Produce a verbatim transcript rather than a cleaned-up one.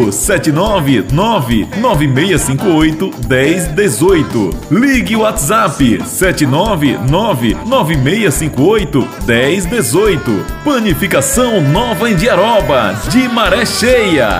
oito sete nove nove nove seis cinco oito um zero um oito. Ligue o WhatsApp sete nove nove nove seis cinco oito um zero um oito. Panificação Nova Indiaroba, de Maré Cheia.